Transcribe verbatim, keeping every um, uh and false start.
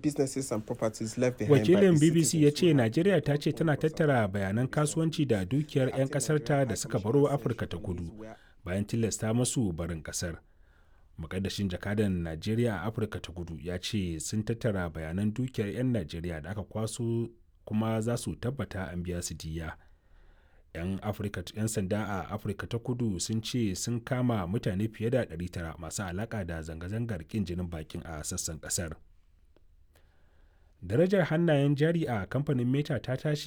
businesses and properties left behind by Wakilin its B B C ya citizens. ce Najeriya ta ce tana tattara bayanan kasuwanci da dukiyar 'yan ƙasarta da suka baro Afirka ta Kudu bayan tilasta masu barin ƙasar. Mukaddashin jakadan Najeriya a Afirka ta Kudu ya ce sun tattara bayanan dukiyar 'yan Najeriya da aka kwaso kuma za su tabbata an biya su diyya. 'Yan sanda a Afirka ta Kudu sun ce sun kama mutane fiye da ɗari tara masu alaƙa da zanga-zangar ƙin jinin bakin a sassan ƙasar. Darajar hannayen jari a kamfanin Meta ta tashi